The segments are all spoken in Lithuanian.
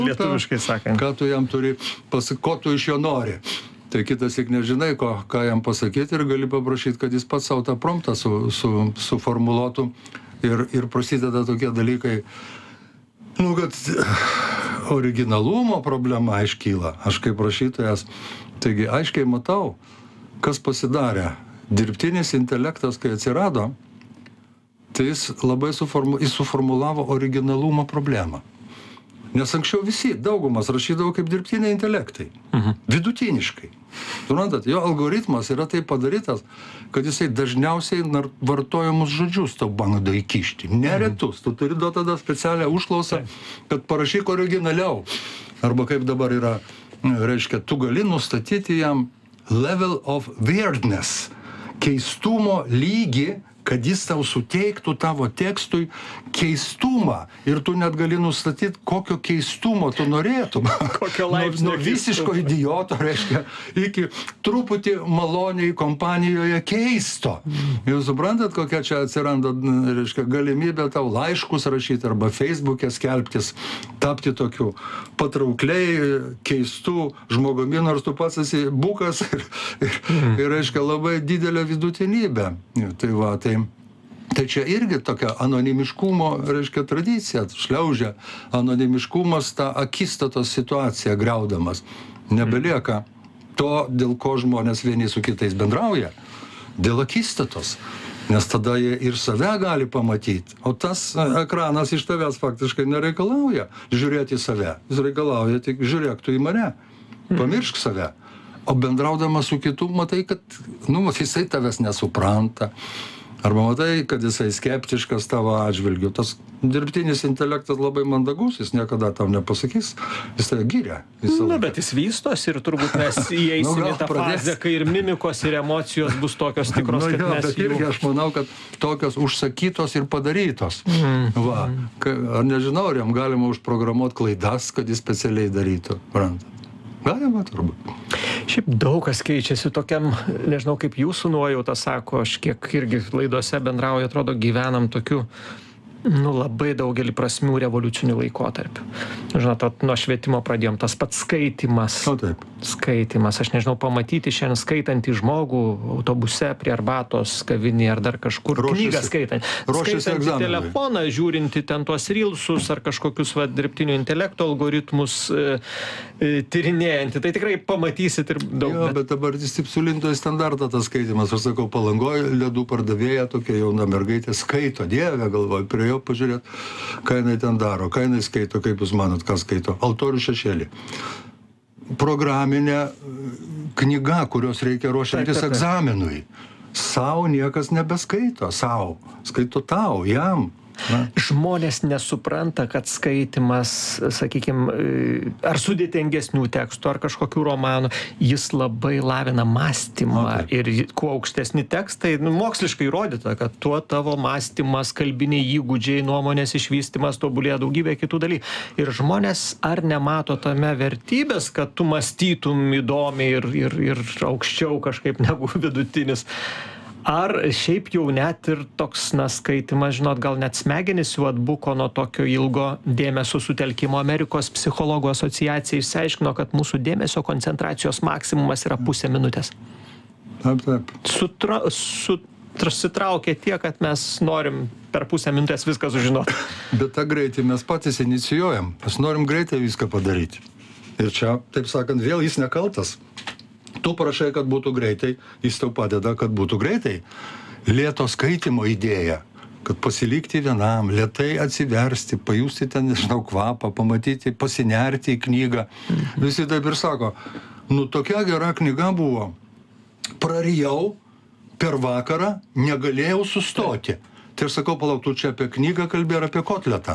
lietuviškai sakant. Ką tu jam turi, ko tu iš jo nori. Tai kitas tik nežinai, ką jam pasakyti ir gali paprašyti, kad jis pats savo tą promptą suformuluotų ir prasideda tokie dalykai, kad originalumo problema iškyla. Aš kaip rašytojas, taigi aiškiai matau, kas pasidarė. Dirbtinis intelektas, kai atsirado, tai jis labai suformulavo originalumo problemą. Nes anksčiau visi, daugumas rašydavo kaip dirbtiniai intelektai. Vidutiniškai. Suprantat, jo algoritmas yra taip padarytas, kad jisai dažniausiai vartojamus žodžius tau bando įkišti. Neretus. Tu turi duoti tada specialią užklausą, kad parašyk originaliau. Arba kaip dabar yra, reiškia, tu gali nustatyti jam level of weirdness, keistumo lygį, kad jis tau suteiktų tavo tekstui keistumą. Ir tu net gali nustatyti, kokio keistumo tu norėtum. Kokio laipsnio nuo visiško idioto, reiškia, iki truputį maloniai kompanijoje keisto. Jūs suprantat, kokia čia atsiranda, reiškia, galimybė tau laiškus rašyti arba Facebook'e skelbtis, tapti tokiu patraukliai keistų žmogumi, nors tu pats esi bukas ir reiškia, labai didelė vidutinybė. Tai čia irgi tokia anonimiškumo, reiškia, tradicija, šliaužia anonimiškumas tą akistatos situaciją griaudamas. Nebelieka to, dėl ko žmonės vieni su kitais bendrauja, dėl akistatos. Nes tada jie ir save gali pamatyti. O tas ekranas iš tavęs faktiškai nereikalauja žiūrėti į save. Jis reikalauja tik žiūrėk tu į mane, pamiršk save. O bendraudamas su kitu matai, kad jisai tavęs nesupranta. Arba matai, kad jisai skeptiškas tavo atžvilgiu. Tas dirbtinis intelektas labai mandagus, jis niekada tau nepasakys, jis tave giria. Bet jis vystos ir turbūt mes įeisime į tą fazę, kai ir mimikos, ir emocijos bus tokios tikros, kad mes bet irgi aš manau, kad tokios užsakytos ir padarytos. Va. Ar nežinau, ar jam galima užprogramuoti klaidas, kad jis specialiai darytų. Galima turbūt. Šiaip daug kas keičiasi tokiam, nežinau kaip jūsų nuojauta sako, aš kiek irgi laidose bendrauju, atrodo gyvenam tokiu, labai daugelį prasmių revoliucinių laikotarpių. Žinot, nuo švietimo pradėjom, tas pats skaitimas. Taip. Skaitimas, aš nežinau, pamatyti šiandien skaitantį žmogų autobuse prie arbatos, kavinėje ar dar kažkur, knygą skaitant. Skaitantį telefoną, žiūrinti ten tuos reelsus ar kažkokius dirbtinio intelekto algoritmus tyrinėjantį. Tai tikrai pamatysit ir daug. Jo, bet dabar jis taip sulinto į standartą tas skaitimas. Aš sakau, Palangoje ledų pardavėja, tokia jauna mergaitė, skaito, Dieve, galvoju, prie jo pažiūrėt, ką jinai ten daro, ką jinai skaito, kaip jūs manot, ką skaito. Altorių šešėlį. Programinė knyga, kurios reikia ruošiantis egzaminui. Sau niekas nebeskaito, sau. Skaito tau, jam. Žmonės nesupranta, kad skaitimas, sakykime, ar sudėtingesnių tekstų, ar kažkokių romanų, jis labai lavina mąstymą. Ir kuo aukštesni tekstai, moksliškai įrodyta, kad tuo tavo mąstymas, kalbiniai įgūdžiai, nuomonės išvystymas tobulėja daugybė kitų dalykų. Ir žmonės ar nemato tame vertybės, kad tu mąstytum įdomiai ir aukščiau kažkaip negu vidutinis. Ar šiaip jau net ir toks, skaitimas, žinot, gal net smegenys jau atbuko nuo tokio ilgo dėmesio sutelkimo. Amerikos psichologų asociacija išsiaiškino, kad mūsų dėmesio koncentracijos maksimumas yra 0,5 minutės. Taip. Susitraukia tiek, kad mes norim per 0,5 minutės viską sužinoti. Bet tą greitį mes patys inicijuojam. Mes norim greitai viską padaryti. Ir čia, taip sakant, vėl jis nekaltas. Tu prašai, kad būtų greitai, jis tau padeda, kad būtų greitai. Lėto skaitimo idėja, kad pasilikti vienam, lėtai atsiversti, pajusti ten, nežinau, kvapą, pamatyti, pasinerti į knygą. Visi taip ir sako, tokia gera knyga buvo, prarijau per vakarą, negalėjau sustoti. Tai aš sakau, palauk, tu čia apie knygą kalbė ar apie kotletą.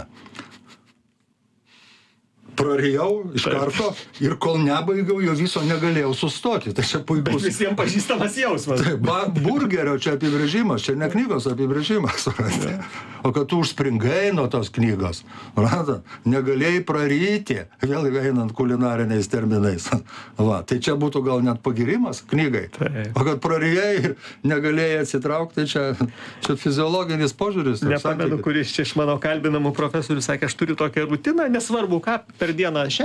Prarijau iš karto ir kol nebaigiau, jo viso negalėjau sustoti. Tai čia puikus. Bet visiems pažįstamas jausmas. Burgerio čia apibrėžimas, čia ne knygos apibrėžimas. O kad tu užspringai nuo tos knygos, negalėjai praryti, vėl einant kulinariniais terminais. Tai čia būtų gal net pagirimas knygai. O kad prarijai ir negalėjai atsitraukti, čia fiziologinis požiūris. Nepamenu, kuris čia iš mano kalbinamų profesorių sakė, aš turiu tokią rutiną, nesvarbu ką, per per dieną